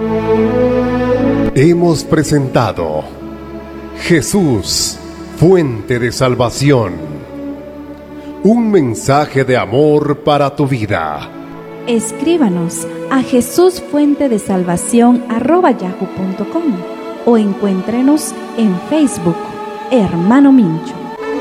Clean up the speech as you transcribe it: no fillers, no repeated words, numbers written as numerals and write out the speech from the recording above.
Hemos presentado Jesús, fuente de salvación. Un mensaje de amor para tu vida. Escríbanos a jesusfuentedesalvacion@yahoo.com o encuéntrenos en Facebook, Hermano Mincho.